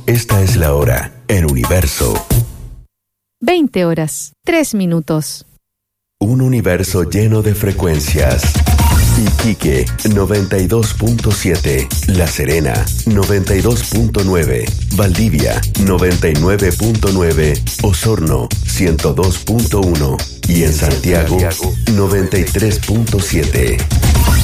Esta es la hora en Universo. 20 horas, 3 minutos. Un universo lleno de frecuencias. Iquique 92.7, La Serena 92.9, Valdivia 99.9, Osorno 102.1 y en Santiago 93.7.